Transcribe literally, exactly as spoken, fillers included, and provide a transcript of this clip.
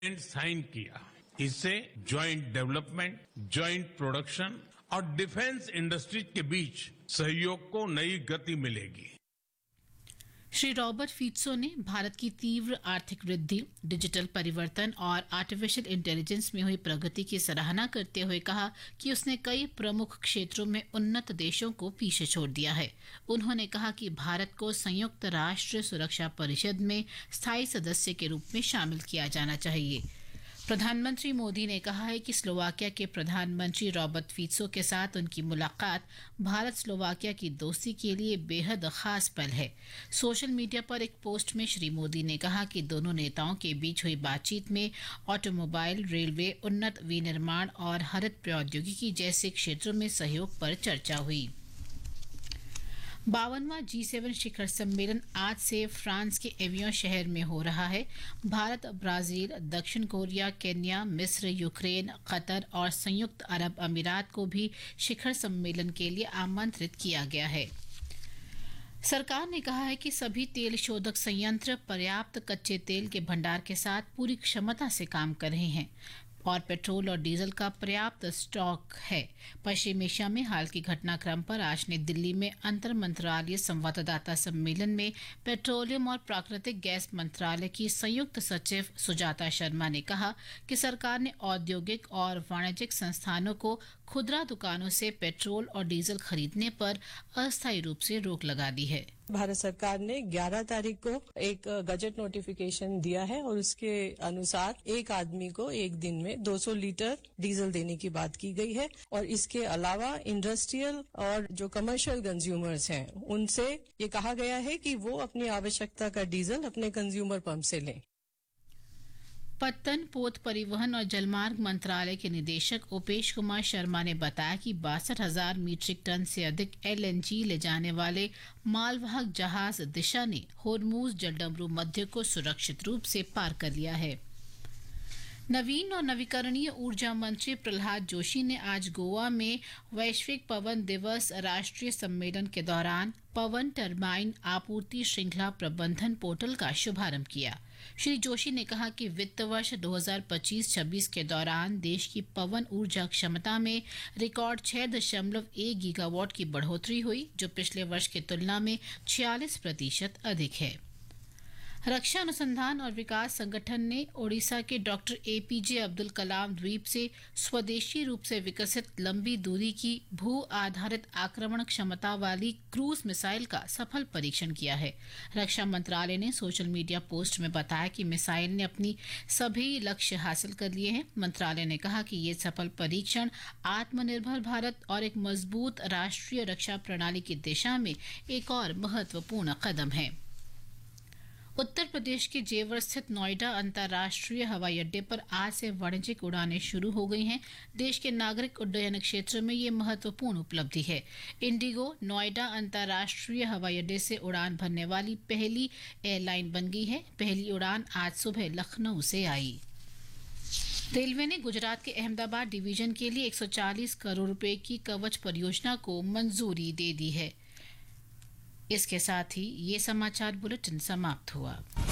Sign किया। इससे joint development, joint production और डिफेंस इंडस्ट्रीज के बीच सहयोग को नई गति मिलेगी। श्री रॉबर्ट फीट्सो ने भारत की तीव्र आर्थिक वृद्धि, डिजिटल परिवर्तन और आर्टिफिशियल इंटेलिजेंस में हुई प्रगति की सराहना करते हुए कहा कि उसने कई प्रमुख क्षेत्रों में उन्नत देशों को पीछे छोड़ दिया है। उन्होंने कहा कि भारत को संयुक्त राष्ट्र सुरक्षा परिषद में स्थायी सदस्य के रूप में शामिल किया जाना चाहिए। प्रधानमंत्री मोदी ने कहा है कि स्लोवाकिया के प्रधानमंत्री रॉबर्ट फीट्सो के साथ उनकी मुलाकात भारत स्लोवाकिया की दोस्ती के लिए बेहद खास पल है। सोशल मीडिया पर एक पोस्ट में श्री मोदी ने कहा कि दोनों नेताओं के बीच हुई बातचीत में ऑटोमोबाइल, रेलवे, उन्नत विनिर्माण और हरित प्रौद्योगिकी जैसे क्षेत्रों में सहयोग पर चर्चा हुई। बावनवां जी सेवन शिखर सम्मेलन आज से फ्रांस के एवियन शहर में हो रहा है। भारत, ब्राजील, दक्षिण कोरिया, केन्या, मिस्र, यूक्रेन, कतर और संयुक्त अरब अमीरात को भी शिखर सम्मेलन के लिए आमंत्रित किया गया है। सरकार ने कहा है कि सभी तेल शोधक संयंत्र पर्याप्त कच्चे तेल के भंडार के साथ पूरी क्षमता से काम कर रहे हैं और पेट्रोल और डीजल का पर्याप्त स्टॉक है। पश्चिम एशिया में हाल की घटनाक्रम पर आज नई दिल्ली में अंतर मंत्रालय संवाददाता सम्मेलन में पेट्रोलियम और प्राकृतिक गैस मंत्रालय की संयुक्त सचिव सुजाता शर्मा ने कहा कि सरकार ने औद्योगिक और वाणिज्यिक संस्थानों को खुदरा दुकानों से पेट्रोल और डीजल खरीदने पर अस्थायी रूप से रोक लगा दी है। भारत सरकार ने ग्यारह तारीख को एक गजट नोटिफिकेशन दिया है और उसके अनुसार एक आदमी को एक दिन में दो सौ लीटर डीजल देने की बात की गई है और इसके अलावा इंडस्ट्रियल और जो कमर्शियल कंज्यूमर्स हैं उनसे ये कहा गया है कि वो अपनी आवश्यकता का डीजल अपने कंज्यूमर पंप से लें। पत्तन, पोत परिवहन और जलमार्ग मंत्रालय के निदेशक उपेश कुमार शर्मा ने बताया कि बासठ हजार मीट्रिक टन से अधिक एलएनजी ले जाने वाले मालवाहक जहाज दिशा ने होर्मुज जलडमरू मध्य को सुरक्षित रूप से पार कर लिया है। नवीन और नवीकरणीय ऊर्जा मंत्री प्रहलाद जोशी ने आज गोवा में वैश्विक पवन दिवस राष्ट्रीय सम्मेलन के दौरान पवन टरबाइन आपूर्ति श्रृंखला प्रबंधन पोर्टल का शुभारंभ किया। श्री जोशी ने कहा कि वित्त वर्ष दो हज़ार पच्चीस छब्बीस के दौरान देश की पवन ऊर्जा क्षमता में रिकॉर्ड छह दशमलव एक गीगावाट की बढ़ोतरी हुई, जो पिछले वर्ष की तुलना में छियालीस प्रतिशत अधिक है। रक्षा अनुसंधान और विकास संगठन ने ओडिशा के डॉक्टर एपीजे अब्दुल कलाम द्वीप से स्वदेशी रूप से विकसित लंबी दूरी की भू आधारित आक्रमण क्षमता वाली क्रूज मिसाइल का सफल परीक्षण किया है। रक्षा मंत्रालय ने सोशल मीडिया पोस्ट में बताया कि मिसाइल ने अपनी सभी लक्ष्य हासिल कर लिए हैं। मंत्रालय ने कहा कि ये सफल परीक्षण आत्मनिर्भर भारत और एक मजबूत राष्ट्रीय रक्षा प्रणाली की दिशा में एक और महत्वपूर्ण कदम है। उत्तर प्रदेश के जेवर स्थित नोएडा अंतर्राष्ट्रीय हवाई अड्डे पर आज से वाणिज्यिक उड़ानें शुरू हो गई हैं। देश के नागरिक उड्डयन क्षेत्र में ये महत्वपूर्ण उपलब्धि है। इंडिगो नोएडा अंतर्राष्ट्रीय हवाई अड्डे से उड़ान भरने वाली पहली एयरलाइन बन गई है। पहली उड़ान आज सुबह लखनऊ से आई। रेलवे ने गुजरात के अहमदाबाद डिवीजन के लिए एक सौ चालीस करोड़ रुपए की कवच परियोजना को मंजूरी दे दी है। इसके साथ ही ये समाचार बुलेटिन समाप्त हुआ।